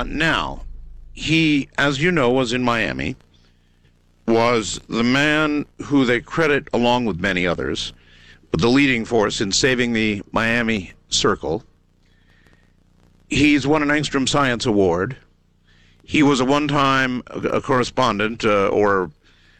Now, he, as you know, was in Miami, was the man who they credit, along with many others, with the leading force in saving the Miami Circle. He's won an Engstrom Science Award. He was a one-time correspondent, or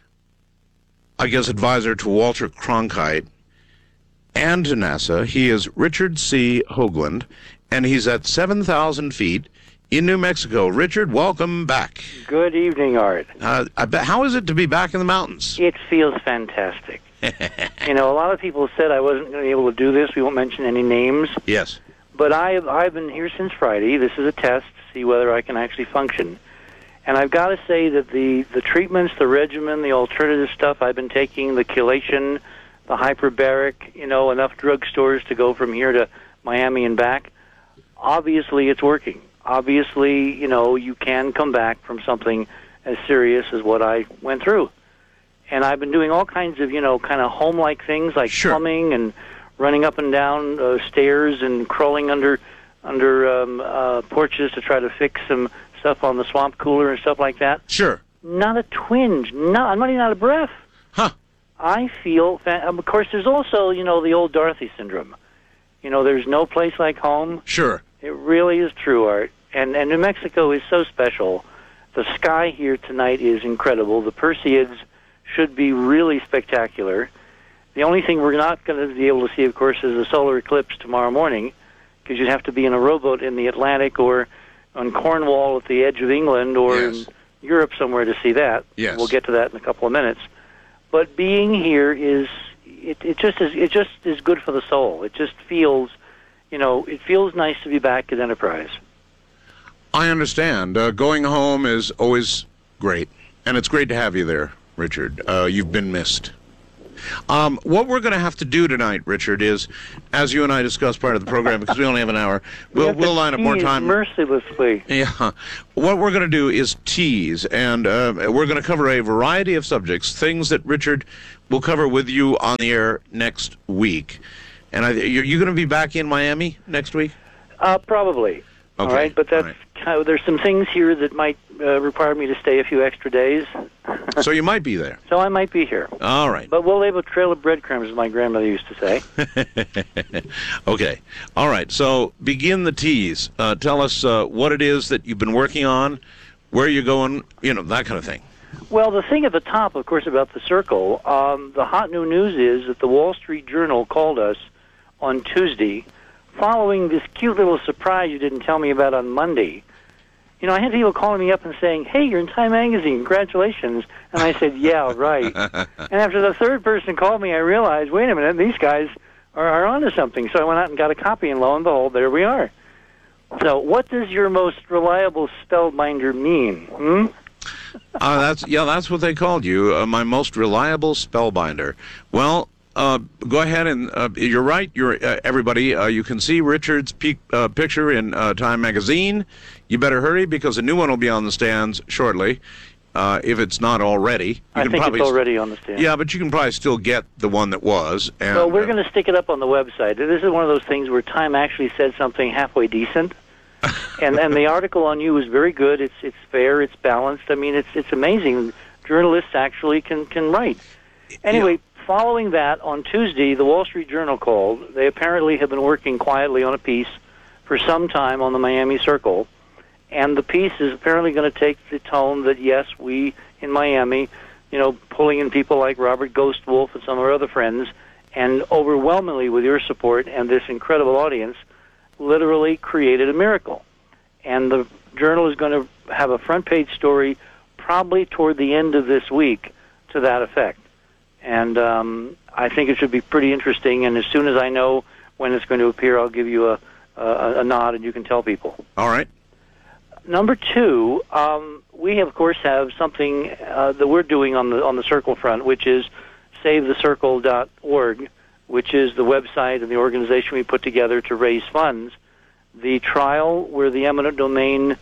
I guess advisor to Walter Cronkite and to NASA. He is Richard C. Hoagland, and he's at 7,000 feet in New Mexico. Richard, welcome back. Good evening, Art. How is it to be back in the mountains? It feels fantastic. You know, a lot of people said I wasn't going to be able to do this. We won't mention any names. Yes. But I've been here since Friday. This is a test to see whether I can actually function. And I've got to say that the treatments, the regimen, the alternative stuff I've been taking, the chelation, the hyperbaric, you know, enough drugstores to go from here to Miami and back, obviously it's working. Obviously, you know, you can come back from something as serious as what I went through. And I've been doing all kinds of, you know, kind of home-like things like plumbing and running up and down stairs and crawling under porches to try to fix some stuff on the swamp cooler and stuff like that. Sure. Not a twinge. No, I'm running out of breath. Huh. I feel, of course, there's also, you know, the old Dorothy syndrome. You know, there's no place like home. Sure. It really is true, Art. And New Mexico is so special. The sky here tonight is incredible. The Perseids should be really spectacular. The only thing we're not going to be able to see, of course, is the solar eclipse tomorrow morning, because you'd have to be in a rowboat in the Atlantic or on Cornwall at the edge of England or in Europe somewhere to see that. Yes. We'll get to that in a couple of minutes. But being here is it just is good for the soul. It just feels, you know, it feels nice to be back at Enterprise. I understand. Going home is always great, and it's great to have you there, Richard. You've been missed. What we're going to have to do tonight, Richard, is, as you and I discussed prior to the program, because we only have an hour, we'll line up more time. Mercilessly. Yeah. What we're going to do is tease, and we're going to cover a variety of subjects, things that Richard will cover with you on the air next week. And you're going to be back in Miami next week? Probably. Okay. All right, but that's there's some things here that might require me to stay a few extra days. So you might be there. So I might be here. All right. But we'll leave a trail of breadcrumbs, as my grandmother used to say. Okay. All right. So begin the tease. Tell us what it is that you've been working on, where you're going, you know, that kind of thing. Well, the thing at the top, of course, about the Circle, the hot new news is that the Wall Street Journal called us on Tuesday, following this cute little surprise you didn't tell me about on Monday. You know, I had people calling me up and saying, "Hey, you're in Time Magazine, congratulations." And I said, "Yeah, right." And after the third person called me, I realized, wait a minute, these guys are onto something. So I went out and got a copy, and lo and behold, there we are. So what does your most reliable spellbinder mean? That's what they called you, my most reliable spellbinder. Well, go ahead and you're right. Everybody. You can see Richard's picture in Time Magazine. You better hurry because a new one will be on the stands shortly, if it's not already. I think it's already on the stand. Yeah, but you can probably still get the one that was. And, well, we're going to stick it up on the website. This is one of those things where Time actually said something halfway decent. and the article on you is very good. It's fair. It's balanced. I mean, it's amazing. Journalists actually can write. Anyway, following that, on Tuesday, the Wall Street Journal called. They apparently have been working quietly on a piece for some time on the Miami Circle, and the piece is apparently going to take the tone that, yes, we in Miami, you know, pulling in people like Robert Ghostwolf and some of our other friends, and overwhelmingly with your support and this incredible audience, literally created a miracle. And the Journal is going to have a front-page story probably toward the end of this week to that effect. And I think it should be pretty interesting, and as soon as I know when it's going to appear, I'll give you a nod, and you can tell people. All right. Number two, we, of course, have something that we're doing on the Circle front, which is SaveTheCircle.org, which is the website and the organization we put together to raise funds. The trial where the eminent domain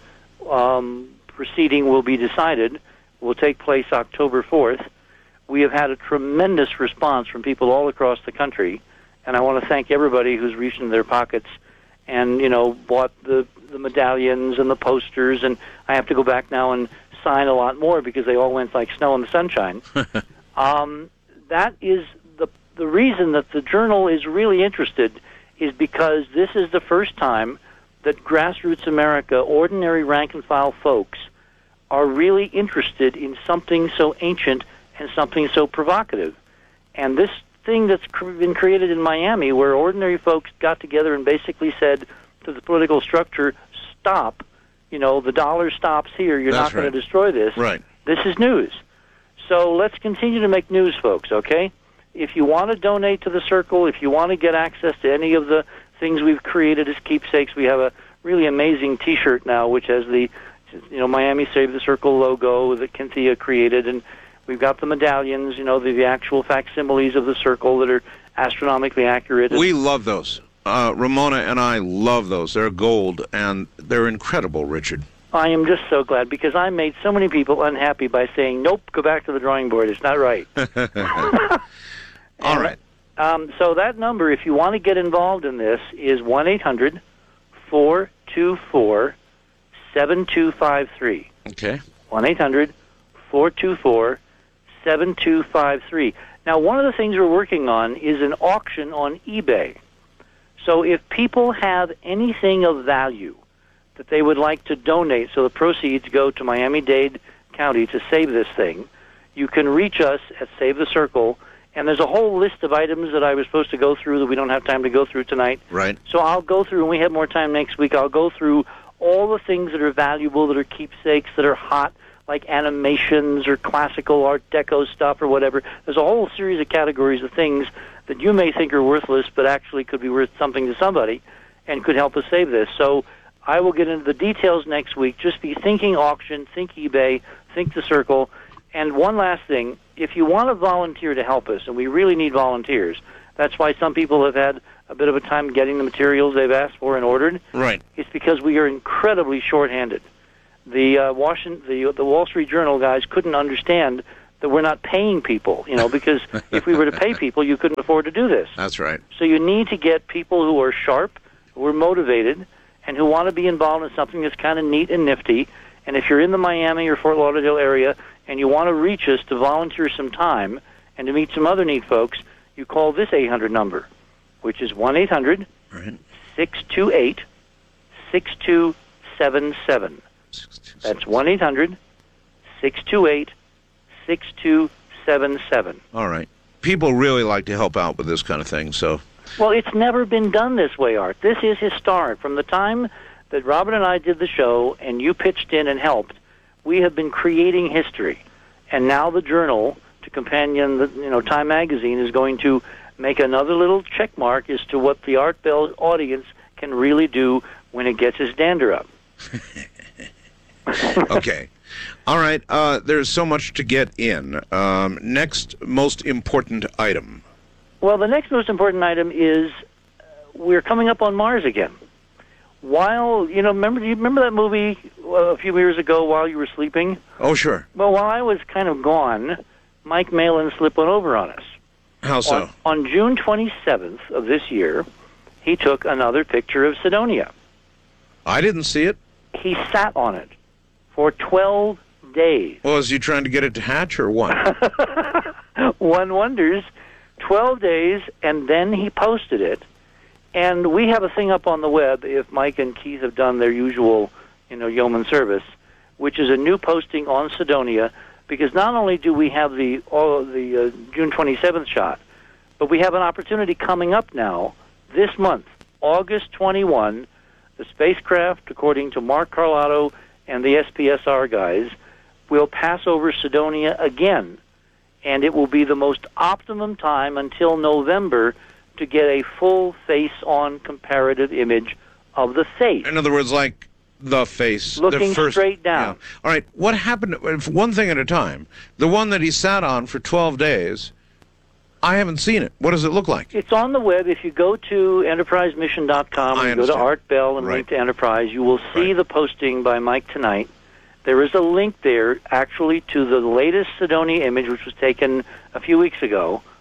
proceeding will be decided will take place October 4th. We have had a tremendous response from people all across the country, and I want to thank everybody who's reached into their pockets and bought the medallions and the posters, and I have to go back now and sign a lot more because they all went like snow in the sunshine. That is the reason that the Journal is really interested, is because this is the first time that Grassroots America, ordinary rank-and-file folks, are really interested in something so ancient and something so provocative. And this thing that's been created in Miami, where ordinary folks got together and basically said to the political structure, stop, the dollar stops here, you're not going to destroy this. Right. This is news. So let's continue to make news, folks, okay? If you want to donate to the Circle, if you want to get access to any of the things we've created as keepsakes, we have a really amazing T-shirt now, which has the Miami Save the Circle logo that Cynthia created, and we've got the medallions, the actual facsimiles of the Circle that are astronomically accurate. We love those. Ramona and I love those. They're gold, and they're incredible, Richard. I am just so glad, because I made so many people unhappy by saying, nope, go back to the drawing board. It's not right. All right. So that number, if you want to get involved in this, is 1-800-424-7253. Okay. 1-800-424-7253. Now, one of the things we're working on is an auction on eBay. So if people have anything of value that they would like to donate, so the proceeds go to Miami-Dade County to save this thing, you can reach us at Save the Circle. And there's a whole list of items that I was supposed to go through that we don't have time to go through tonight. Right. So I'll go through, and we have more time next week, I'll go through all the things that are valuable, that are keepsakes, that are hot, like animations or classical Art Deco stuff or whatever. There's a whole series of categories of things that you may think are worthless, but actually could be worth something to somebody and could help us save this. So I will get into the details next week. Just be thinking auction, think eBay, think the Circle. And one last thing, if you want to volunteer to help us, and we really need volunteers, that's why some people have had a bit of a time getting the materials they've asked for and ordered. Right. It's because we are incredibly short-handed. The Wall Street Journal guys couldn't understand that we're not paying people, because if we were to pay people, you couldn't afford to do this. That's right. So you need to get people who are sharp, who are motivated, and who want to be involved in something that's kind of neat and nifty. And if you're in the Miami or Fort Lauderdale area and you want to reach us to volunteer some time and to meet some other neat folks, you call this 800 number, which is 1-800-628-6277. That's 1-800-628-6277. All right. People really like to help out with this kind of thing, so... Well, it's never been done this way, Art. This is historic. From the time that Robin and I did the show and you pitched in and helped, we have been creating history. And now the Journal, to companion Time Magazine, is going to make another little check mark as to what the Art Bell audience can really do when it gets its dander up. Okay. All right. There's so much to get in. Next most important item. Well, the next most important item is we're coming up on Mars again. While, do you remember that movie a few years ago, While You Were Sleeping? Oh, sure. Well, while I was kind of gone, Mike Malin slipped one over on us. How so? On June 27th of this year, he took another picture of Cydonia. I didn't see it. He sat on it for 12 days. Well, is he trying to get it to hatch or what? One wonders. 12 days, and then he posted it. And we have a thing up on the web, if Mike and Keith have done their usual, yeoman service, which is a new posting on Cydonia, because not only do we have the June 27th shot, but we have an opportunity coming up now, this month, August 21, the spacecraft, according to Mark Carlotto and the SPSR guys, will pass over Cydonia again, and it will be the most optimum time until November to get a full face-on comparative image of the face. In other words, like the face. Looking straight down. Yeah. All right, what happened, one thing at a time, the one that he sat on for 12 days, I haven't seen it. What does it look like? It's on the web. If you go to enterprisemission.com and go to Art Bell and link to Enterprise, you will see the posting by Mike tonight. There is a link there, actually, to the latest Cydonia image, which was taken a few weeks ago,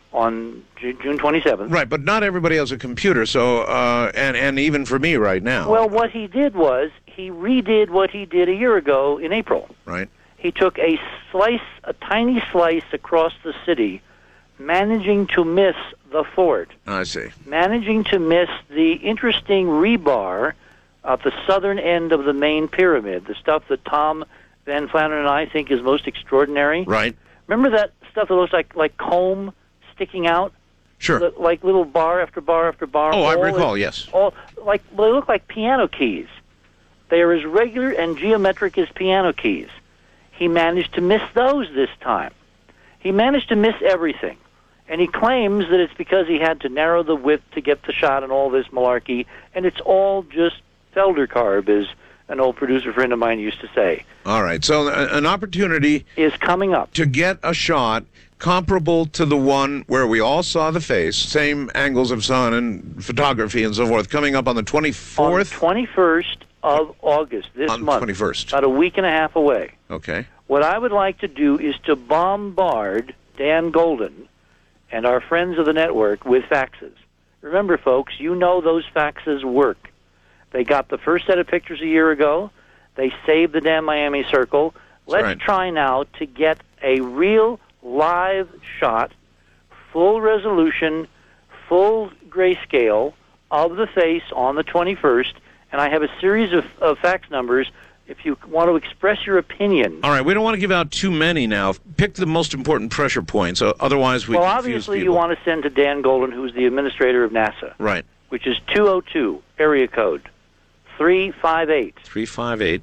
on June 27th. Right, but not everybody has a computer, so and even for me right now. Well, what he did was he redid what he did a year ago in April. Right. He took a tiny slice across the city, managing to miss the fort. I see. Managing to miss the interesting rebar at the southern end of the main pyramid, the stuff that Tom Van Flandern and I think is most extraordinary. Right. Remember that stuff that looks like comb sticking out? Sure. Like little bar after bar after bar. Oh, I recall, yes. They look like piano keys. They are as regular and geometric as piano keys. He managed to miss those this time. He managed to miss everything. And he claims that it's because he had to narrow the width to get the shot and all this malarkey, and it's all just Feldercarb, as an old producer friend of mine used to say. All right, so an opportunity is coming up to get a shot comparable to the one where we all saw the face, same angles of sun and photography and so forth, coming up on the 24th? On the 21st of August, this month. On the 21st. About a week and a half away. Okay. What I would like to do is to bombard Dan Golden and our friends of the network with faxes. Remember, folks, you know those faxes work. They got the first set of pictures a year ago. They saved the damn Miami Circle. Let's try now to get a real live shot, full resolution, full grayscale of the face on the 21st. And I have a series of fax numbers if you want to express your opinion. All right, we don't want to give out too many now. Pick the most important pressure points, otherwise we confuse obviously people. You want to send to Dan Golden, who's the administrator of NASA. Right. Which is 202, area code 358. 358.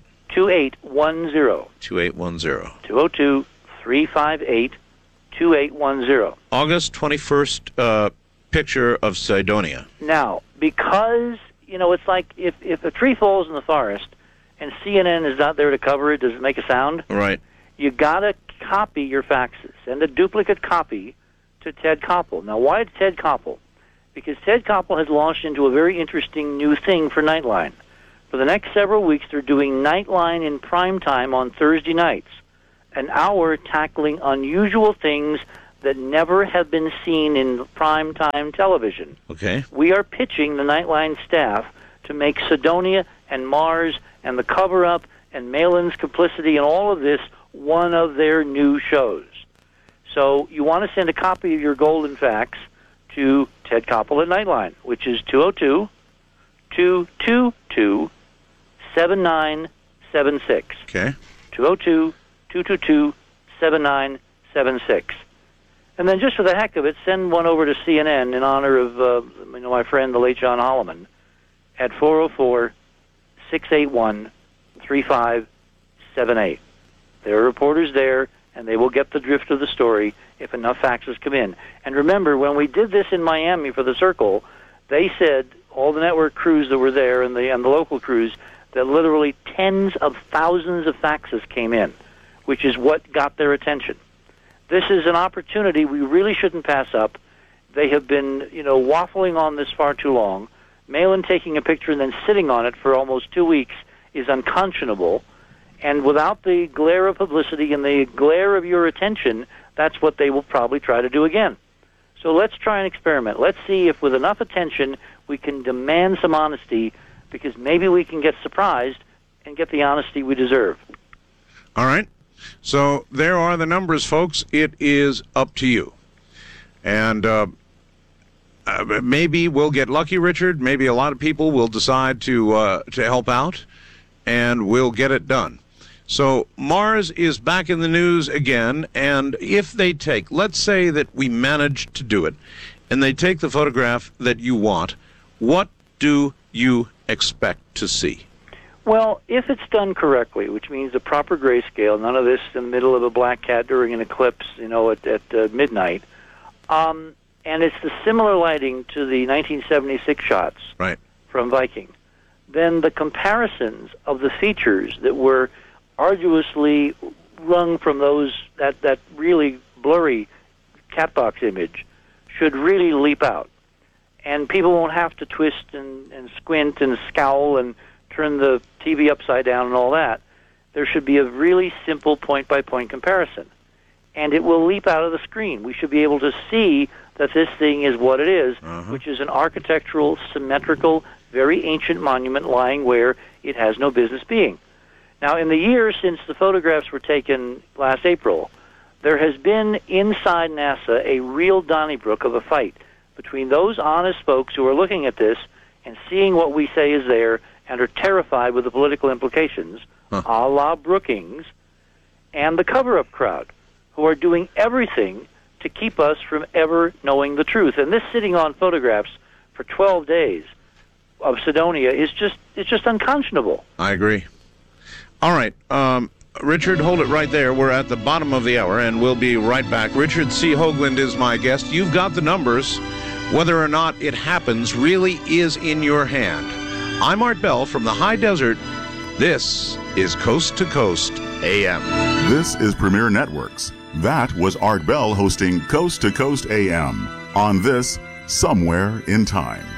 2810. 2810. 202 358 2810. August 21st picture of Cydonia. Now, because, it's like if a tree falls in the forest and CNN is not there to cover it, does it make a sound? Right. You got to copy your faxes. Send a duplicate copy to Ted Koppel. Now, why Ted Koppel? Because Ted Koppel has launched into a very interesting new thing for Nightline. For the next several weeks, they're doing Nightline in prime time on Thursday nights, an hour tackling unusual things that never have been seen in prime time television. Okay. We are pitching the Nightline staff to make Cydonia and Mars and the cover-up and Malin's complicity and all of this one of their new shows. So you want to send a copy of your golden fax to Ted Koppel at Nightline, which is 202-222-7976. Okay. 202-222-7976. And then just for the heck of it, send one over to CNN in honor of my friend, the late John Holloman, at 404-681-3578. There are reporters there, and they will get the drift of the story if enough faxes come in. And remember, when we did this in Miami for the Circle, they said, all the network crews that were there and the local crews, that literally tens of thousands of faxes came in, which is what got their attention. This is an opportunity we really shouldn't pass up. They have been, waffling on this far too long. Malin taking a picture and then sitting on it for almost 2 weeks is unconscionable. And without the glare of publicity and the glare of your attention, that's what they will probably try to do again. So let's try an experiment. Let's see if with enough attention we can demand some honesty, because maybe we can get surprised and get the honesty we deserve. All right. So there are the numbers, folks. It is up to you. And maybe we'll get lucky, Richard. Maybe a lot of people will decide to help out, and we'll get it done. So Mars is back in the news again, and if they take, let's say that we manage to do it, and they take the photograph that you want, what do you expect to see? Well, if it's done correctly, which means the proper grayscale, none of this in the middle of a black cat during an eclipse, at midnight, and it's the similar lighting to the 1976 shots from Viking, then the comparisons of the features that were arduously wrung from that really blurry catbox image should really leap out. And people won't have to twist and squint and scowl and turn the TV upside down and all that. There should be a really simple point-by-point comparison. And it will leap out of the screen. We should be able to see that this thing is what it is, which is an architectural, symmetrical, very ancient monument lying where it has no business being. Now, in the years since the photographs were taken last April, there has been inside NASA a real Donnybrook of a fight between those honest folks who are looking at this and seeing what we say is there and are terrified with the political implications, a la Brookings, and the cover-up crowd, who are doing everything to keep us from ever knowing the truth. And this sitting on photographs for 12 days of Cydonia is just unconscionable. I agree. All right. Richard, hold it right there. We're at the bottom of the hour, and we'll be right back. Richard C. Hoagland is my guest. You've got the numbers. Whether or not it happens really is in your hand. I'm Art Bell from the high desert. This is Coast to Coast AM. This is Premier Networks. That was Art Bell hosting Coast to Coast AM on this Somewhere in Time.